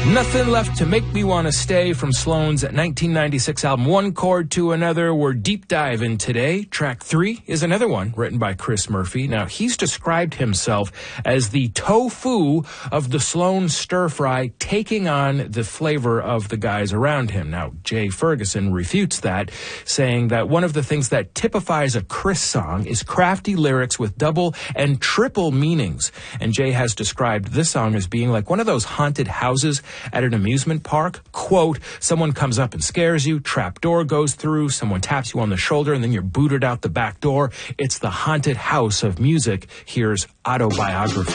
Nothing Left to Make Me Want to Stay from Sloan's 1996 album One Chord to Another. We're deep diving today. Track 3 is another one written by Chris Murphy. Now, he's described himself as the tofu of the Sloan stir fry, taking on the flavor of the guys around him. Now, Jay Ferguson refutes that, saying that one of the things that typifies a Chris song is crafty lyrics with double and triple meanings. And Jay has described this song as being like one of those haunted houses at an amusement park. Quote, someone comes up and scares you, trap door goes through, someone taps you on the shoulder, and then you're booted out the back door. It's the haunted house of music. Here's Autobiography.